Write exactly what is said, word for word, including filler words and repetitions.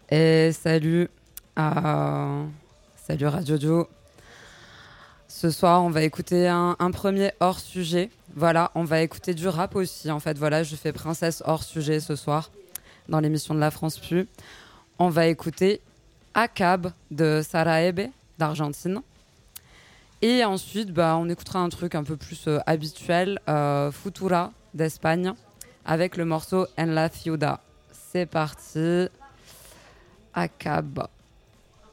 Et salut, à... salut Radio Dio. Ce soir, on va écouter un, un premier hors-sujet. Voilà, on va écouter du rap aussi. En fait, voilà, je fais princesse hors-sujet ce soir dans l'émission de La France Pu. On va écouter Acab de Saraebe d'Argentine. Et ensuite, bah, on écoutera un truc un peu plus euh, habituel, euh, Futura d'Espagne, avec le morceau En la Ciudad. C'est parti, Acab.